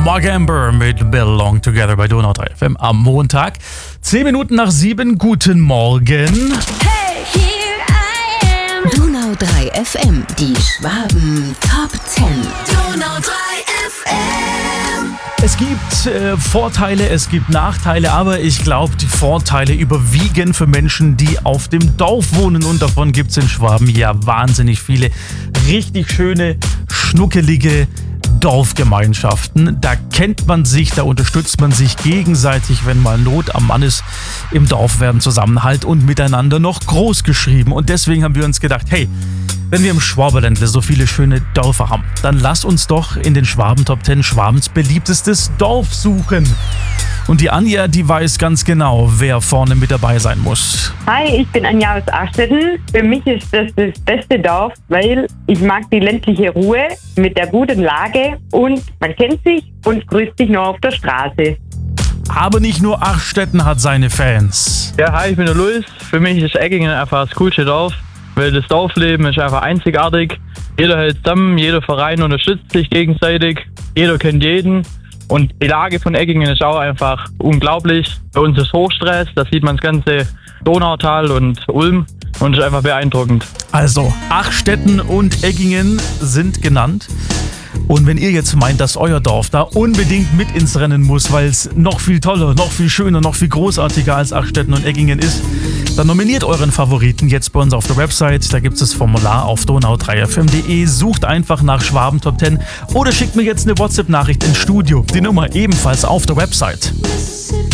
Mark Amber mit Belong Together bei Donau 3 FM am Montag. 10 Minuten nach 7, guten Morgen. Hey, here I am. Donau 3 FM, die Schwaben Top 10. Donau 3 FM. Es gibt Vorteile, es gibt Nachteile, aber ich glaube, die Vorteile überwiegen für Menschen, die auf dem Dorf wohnen. Und davon gibt es in Schwaben ja wahnsinnig viele richtig schöne, schnuckelige Dorfgemeinschaften. Da kennt man sich, da unterstützt man sich gegenseitig, wenn mal Not am Mann ist. Im Dorf werden Zusammenhalt und miteinander noch groß geschrieben. Und deswegen haben wir uns gedacht, hey, wenn wir im Schwaberländle so viele schöne Dörfer haben, dann lass uns doch in den Schwaben Top 10 Schwabens beliebtestes Dorf suchen. Und die Anja, die weiß ganz genau, wer vorne mit dabei sein muss. Hi, ich bin Anja aus Aschstetten. Für mich ist das beste Dorf, weil ich mag die ländliche Ruhe mit der guten Lage und man kennt sich und grüßt sich nur auf der Straße. Aber nicht nur Aschstetten hat seine Fans. Ja, hi, ich bin der Luis. Für mich ist Eggingen einfach das coolste Dorf, weil das Dorfleben ist einfach einzigartig. Jeder hält zusammen, jeder Verein unterstützt sich gegenseitig, jeder kennt jeden. Und die Lage von Eggingen ist auch einfach unglaublich. Bei uns ist Hochstress, da sieht man das ganze Donautal und Ulm und ist einfach beeindruckend. Also, Aschstetten und Eggingen sind genannt. Und wenn ihr jetzt meint, dass euer Dorf da unbedingt mit ins Rennen muss, weil es noch viel toller, noch viel schöner, noch viel großartiger als Aschstetten und Eggingen ist, dann nominiert euren Favoriten jetzt bei uns auf der Website. Da gibt es das Formular auf donau3fm.de. Sucht einfach nach Schwaben Top 10 oder schickt mir jetzt eine WhatsApp-Nachricht ins Studio. Die Nummer ebenfalls auf der Website. Mississippi.